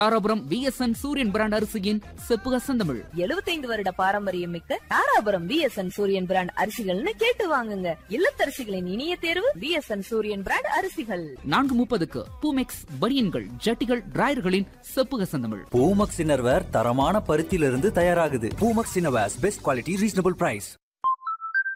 Dharapuram VSN சூரியன் brand அரிசியின் செப்புக செந்தமிழ். 75 வருட பாரம்பரியம் மிக்க தாராபுரம் விஎஸ்என் சூரியன் பிராண்ட் அரிசிகள்னு கேட்டு வாங்குங்க. இல்லத்தரசிகளின் இனிய தேர்வு விஎஸ்என் சூரியன் பிராண்ட் அரிசிகள். 4:30க்கு பூமெக்ஸ் பனியன்கள் ஜட்டிகள் டிராயர்களின் செப்புக செந்தமிழ். பூமக்ஸ் இன்னர்வேர் தரமான பருத்தியிலிருந்து தயாராகுது. Poomex innerwears best quality reasonable price.